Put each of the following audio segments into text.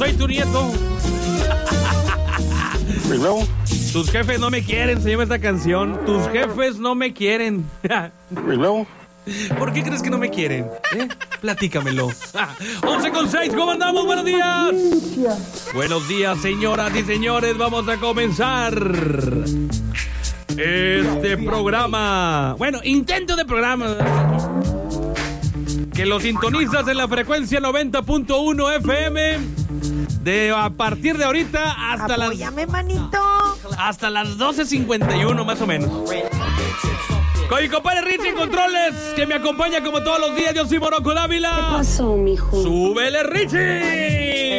soy tu nieto. ¿Y luego? Tus jefes no me quieren, se llama esta canción. Tus jefes no me quieren. ¿Y luego? ¿Por qué crees que no me quieren? Platícamelo. 11:06, ¿cómo andamos? Buenos días. Buenos días, señoras y señores. Vamos a comenzar este programa. Bueno, intento de programa. Que lo sintonizas en la frecuencia 90.1 FM. A partir de ahorita hasta Apóyame, manito. hasta las 12:51 más o menos. Con mi compadre Richie en controles, que me acompaña como todos los días. Yo soy Morocco Dávila. ¿Qué pasó, mijo? ¡Súbele, Richie!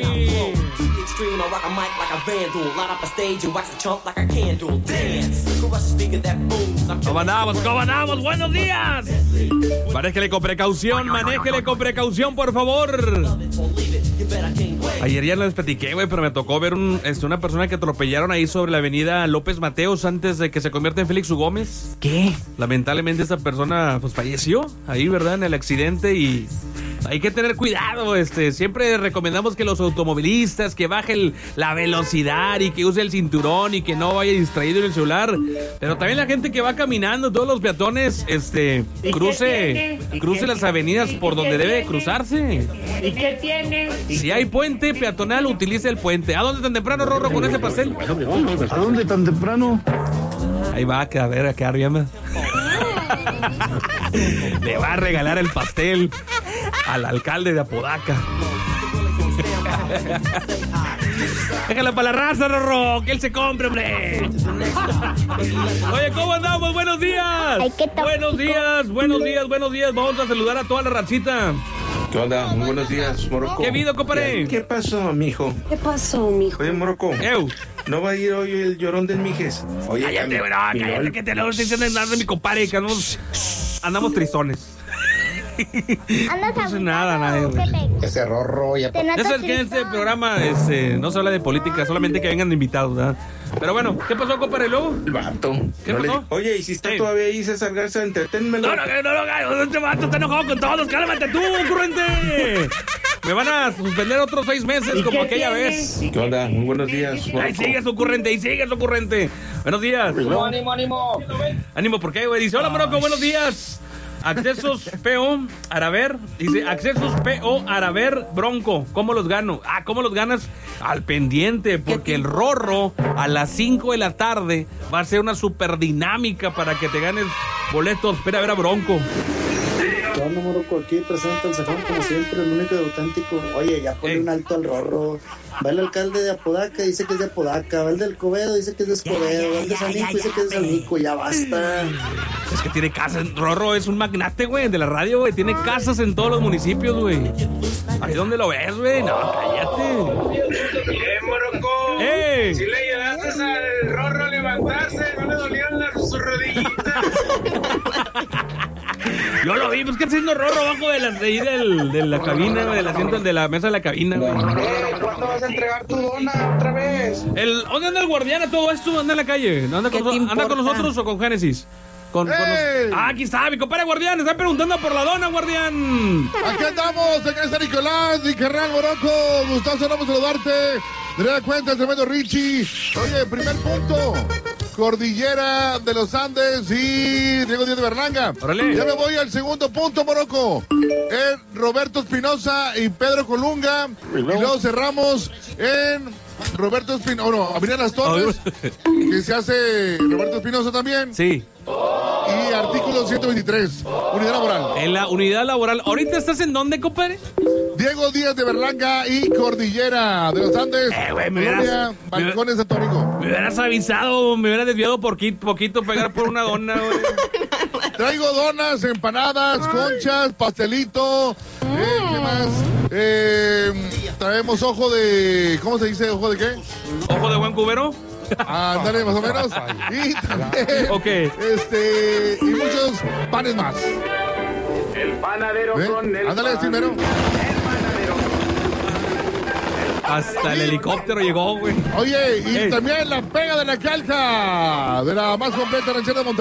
¿Cómo andamos? ¿Cómo andamos? ¡Buenos días! Manéjele con precaución, por favor. Ayer ya les platiqué, güey, pero me tocó ver una persona que atropellaron ahí sobre la avenida López Mateos antes de que se convierta en Félix U. Gómez. ¿Qué? Lamentablemente esa persona pues falleció ahí, ¿verdad? En el accidente y hay que tener cuidado, siempre recomendamos que los automovilistas que bajen la velocidad y que use el cinturón y que no vaya distraído en el celular, pero también la gente que va caminando, todos los peatones, cruce las avenidas por donde debe cruzarse. ¿Y qué tiene? Si hay puente peatonal, utilice el puente. ¿A dónde tan temprano, Rorro, con ese pastel? ¿A dónde tan temprano? Ahí va a quedar bien. Le va a regalar el pastel al alcalde de Apodaca. Déjala para la raza, Rorro, que él se compre, hombre. Oye, ¿cómo andamos? Buenos días. Ay, ¿qué tal? Buenos días. Vamos a saludar a toda la racita. ¿Qué onda? Muy buenos días, Morocco. ¿Qué vido, compadre? ¿Qué pasó, mijo? ¿Qué pasó, mijo? Oye, Morocco, Eu. ¿no va a ir hoy el llorón del Mijes? Oye, Cállate, bro, cállate, que te lo estoy diciendo nada de mi compadre, que andamos tristones. ¿Andas No sé nada, güey. Ese Rorro ya... Te noto Eso es que en este tristón. programa no se habla de política, solamente que vengan invitados, ¿verdad? Pero bueno, ¿qué pasó, compadre, luego? el vato. ¿Qué No pasó? Oye, ¿y si está Ey. todavía ahí César Garza? Entreténmelo. No, este vato está enojado con todos, cálmate tú, ocurrente. Me van a suspender otros 6 meses como aquella vez. ¿Qué onda? Muy buenos días, Ahí Morocco. sigues, ocurrente, Buenos días. Ánimo. Ánimo, ¿por qué, güey? Dice, hola, Morocco, buenos días. Accesos PO Araver. Dice, accesos PO Araver Bronco. ¿Cómo los gano? ¿Cómo los ganas? Al pendiente, porque el Rorro a las 5 de la tarde va a ser una super dinámica para que te ganes boletos. Espera a ver a Bronco. ¿Qué onda, Morocco? Aquí presenta el sajón como siempre, el único y auténtico. Oye, ya ponle un alto al Rorro. Va el alcalde de Apodaca, dice que es de Apodaca. Va el del Cobedo, dice que es de Escobedo. Va el de Sanico, dice que es de Sanico. Ya basta. Es que tiene casas. Rorro es un magnate, güey, de la radio, güey. Tiene casas en todos los municipios, güey. Ahí donde lo ves, güey. No, cállate. Morocco. ¡Ey! Si le ayudaste al Rorro a levantarse, no le dolieron sus rodillitas. Yo lo vi, pues que haciendo Rorro abajo de la cabina, güey, del asiento de la mesa de la cabina, güey. ¿Cuándo vas a entregar tu dona otra vez? ¿Dónde anda el guardián a todo esto? ¿Anda en la calle? ¿Anda ¿Qué te con importa? nosotros o con Génesis? Aquí está, mi compadre guardián. Está preguntando por la dona, guardián. Aquí andamos, acá está Nicolás, mi carnal Morocco. Gustazo, vamos a saludarte. De nueva cuenta, el tremendo Richie. Oye, primer punto. Cordillera de los Andes y Diego Díaz de Berlanga. Órale. Ya me voy al segundo punto, Morocco. Roberto Espinosa y Pedro Colunga. Y luego cerramos en Roberto Espinosa. No, Avenida Las Torres. Que se hace Roberto Espinosa también. Sí. Y artículo 123. Unidad laboral. En la unidad laboral. ¿Ahorita estás en dónde, compadre? Diego Díaz de Berlanga y Cordillera de los Andes. Güey, Colonia, Balcones de Santo Domingo. Me hubieras avisado, me hubieras desviado poquito pegar por una dona, güey. Traigo donas, empanadas, conchas, pastelito. ¿Qué más? Traemos ojo de... ¿Cómo se dice? ¿Ojo de qué? ¿Ojo de buen cubero? Ándale, más o menos. Y también... Ok. Y muchos panes más. El panadero con el Ándale, pan. primero. Hasta el helicóptero llegó, güey. Oye, y Ey. también la pega de la calca de la más completa ranchera de Monterrey.